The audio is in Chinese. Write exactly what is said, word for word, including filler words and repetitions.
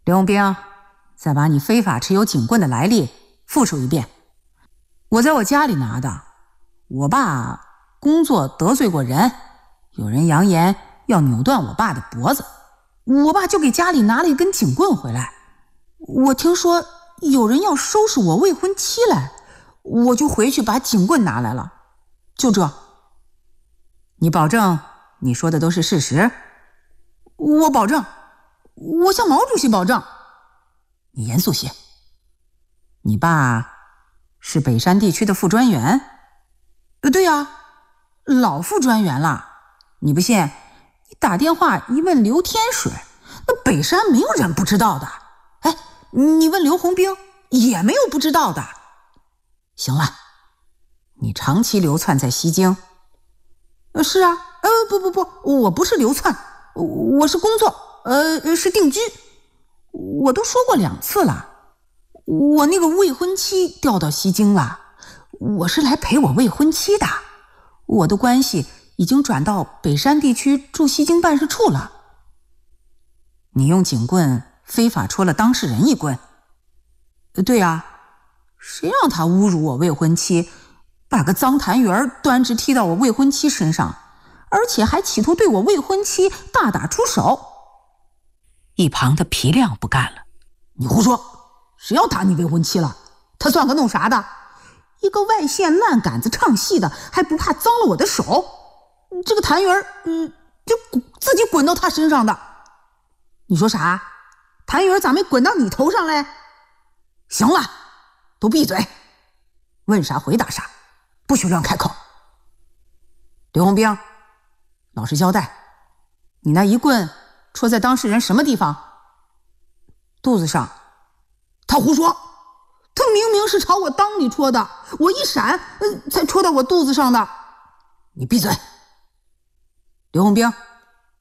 刘洪兵，再把你非法持有警棍的来历复述一遍。我在我家里拿的，我爸工作得罪过人，有人扬言要扭断我爸的脖子，我爸就给家里拿了一根警棍回来。我听说有人要收拾我未婚妻来，我就回去把警棍拿来了。就这。你保证你说的都是事实？我保证，我向毛主席保证。你严肃些。你爸是北山地区的副专员？呃，对呀，老副专员了。你不信，你打电话一问刘天水，那北山没有人不知道的。哎，你问刘洪兵，也没有不知道的。行了，你长期流窜在西京。呃，是啊，呃，不不不，我不是流窜，我是工作，呃，是定居。我都说过两次了，我那个未婚妻调到西京了，我是来陪我未婚妻的。我的关系已经转到北山地区驻西京办事处了。你用警棍非法戳了当事人一棍？对啊，谁让他侮辱我未婚妻，把个脏痰盂端直踢到我未婚妻身上，而且还企图对我未婚妻大打出手。一旁的皮亮不干了，你胡说，谁要打你未婚妻了？他算个弄啥的？一个外线烂杆子唱戏的，还不怕脏了我的手？这个痰盂嗯，就自己滚到他身上的。你说啥？痰盂咋没滚到你头上嘞？行了，都闭嘴，问啥回答啥，不许乱开口。刘洪兵，老实交代，你那一棍戳在当事人什么地方？肚子上。他胡说，他明明是朝我裆里戳的，我一闪、呃、才戳到我肚子上的。你闭嘴。刘洪兵，